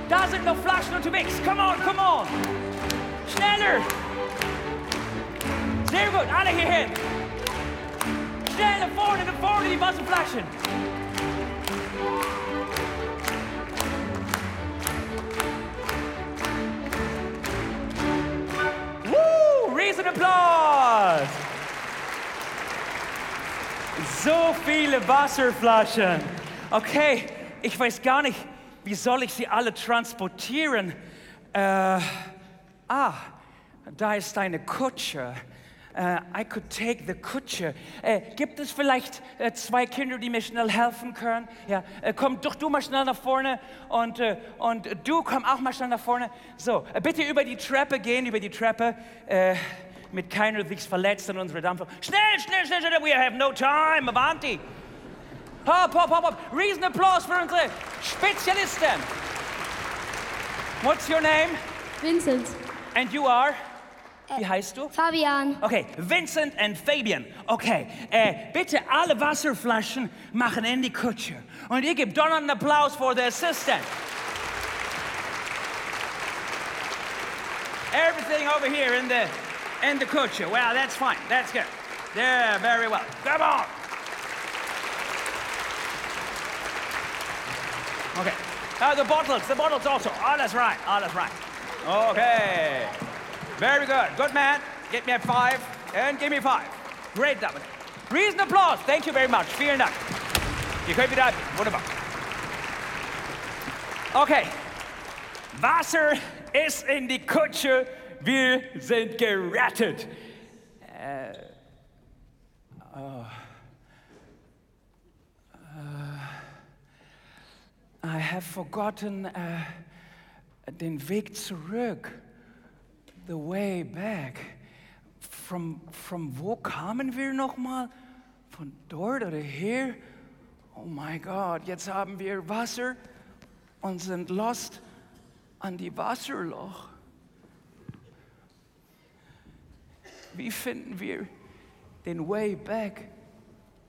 Da sind noch Flaschen unterwegs. Come on, come on. Schneller. Sehr gut, alle hierhin. Schnell nach vorne, die Wasserflaschen. Riesenapplaus! So viele Wasserflaschen. Okay, ich weiß gar nicht, wie soll ich sie alle transportieren? Da ist eine Kutsche. I could take the Kutsche. Gibt es vielleicht 2 Kinder, die mir schnell helfen können? Ja, komm doch du mal schnell nach vorne und du komm auch mal schnell nach vorne. So, bitte über die Treppe gehen, über die Treppe. Mit keiner sich verletzt an unserer Dampfer. Schnell, we have no time, Avanti. Hopp. Riesenapplaus für unsere Spezialisten. What's your name? Vincent. And you are? Wie heißt du? Fabian. Okay, Vincent and Fabian. Okay, bitte alle Wasserflaschen machen in die Kutsche. Und ihr gebt dann einen Applaus für den Assistant. Everything over here in the Kutsche. Well, that's fine. That's good. Yeah, very well. Come on. Okay. The bottles also. Alles right. Okay. Very good. Good man. Get me a 5 and give me 5. Great, Dominic. Riesenapplaus. Thank you very much. Vielen Dank. Ihr könnt wieder abgehen. Wunderbar. Okay. Wasser ist in die Kutsche. Wir sind gerettet. I have forgotten den Weg zurück. The way back. From wo kamen wir nochmal? Von dort oder hier? Oh mein Gott, jetzt haben wir Wasser und sind lost an die Wasserloch. Wie finden wir den Way back?